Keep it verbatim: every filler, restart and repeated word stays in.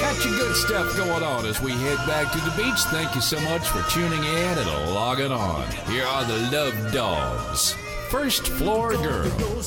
Got your good stuff going on as we head back to the beach. Thank you so much for tuning in and logging on. Here are the Love Dogs. First Floor Girls.